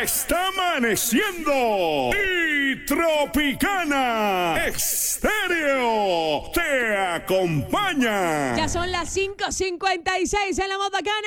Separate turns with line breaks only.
está amaneciendo y Tropicana Estéreo te acompaña.
Ya son las 5:56 en La Más Bacana.